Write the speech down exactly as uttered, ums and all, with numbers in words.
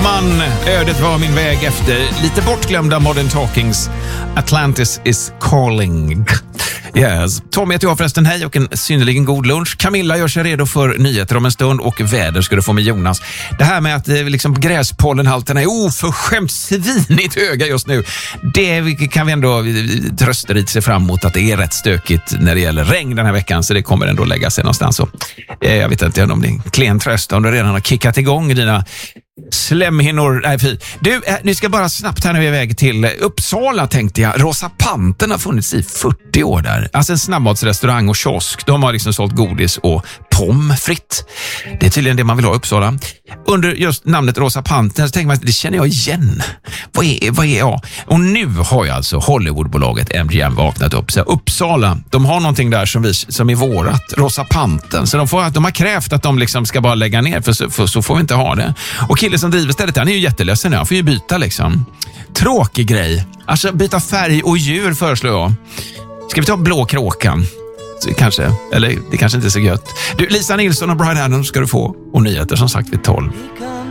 Bellman, ödet var min väg efter lite bortglömda Modern Talkings Atlantis is calling. Yes. Tom heter jag förresten, hej och en synnerligen god lunch. Camilla gör sig redo för nyheter om en stund och väder ska du få med Jonas. Det här med att liksom, gräspollenhalterna är oförskämt svinigt höga just nu, det kan vi ändå trösta lite sig fram emot att det är rätt stökigt när det gäller regn den här veckan, så det kommer ändå lägga sig någonstans. Så, eh, jag vet inte om det är en klen tröst om du redan har kickat igång dina slemhinnor. Nej, fy. Du, eh, ni ska bara snabbt här nu iväg till Uppsala, tänkte jag. Rosa Panten har funnits i fyrtio år där. Alltså en snabbmatsrestaurang och kiosk. De har liksom sålt godis och pommes frites. Det är tydligen det man vill ha i Uppsala. Under just namnet Rosa Panten så tänker man att det känner jag igen. Vad är, vad är jag? Och nu har ju alltså Hollywoodbolaget M G M vaknat upp. Så Uppsala, de har någonting där som, vi, som är vårat. Rosa Panten. Så de, får, de har krävt att de liksom ska bara lägga ner, för så, för så får vi inte ha det. Och killen som driver stället, han är ju jätteledsen nu. Han får ju byta liksom. Tråkig grej. Alltså byta färg och djur föreslår jag. Ska vi ta blå kråkan? Kanske. Eller det kanske inte är så gött. Du, Lisa Nilsson och Brian Adams ska du få. Och nyheter som sagt vid tolv.